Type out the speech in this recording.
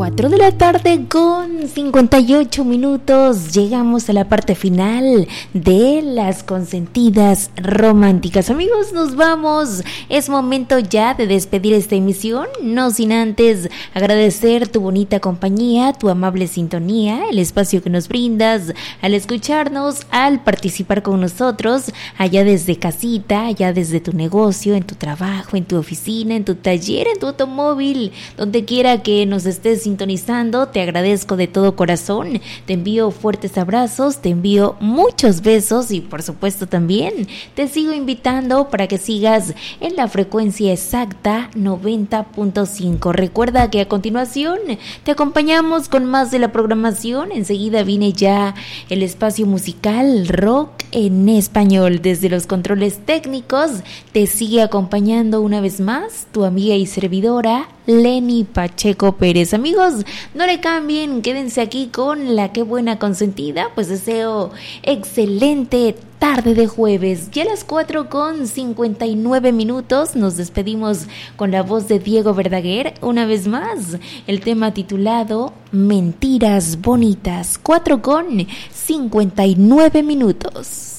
4 de la tarde con 58 minutos. Llegamos a la parte final de las consentidas románticas. Amigos, nos vamos. Es momento ya de despedir esta emisión, no sin antes agradecer tu bonita compañía, tu amable sintonía, el espacio que nos brindas al escucharnos, al participar con nosotros, allá desde casita, allá desde tu negocio, en tu trabajo, en tu oficina, en tu taller, en tu automóvil, donde quiera que nos estés sintonizando. Te agradezco de todo corazón, te envío fuertes abrazos, te envío muchos besos y por supuesto también te sigo invitando para que sigas en la frecuencia exacta 90.5. Recuerda que a continuación te acompañamos con más de la programación. Enseguida viene ya el espacio musical rock en español. Desde los controles técnicos te sigue acompañando una vez más tu amiga y servidora Lenny Pacheco Pérez. Amigos, no le cambien, quédense aquí con la Qué Buena Consentida. Pues deseo excelente tarde de jueves. Ya a las 4:59 nos despedimos con la voz de Diego Verdaguer. Una vez más, el tema titulado Mentiras Bonitas. 4:59.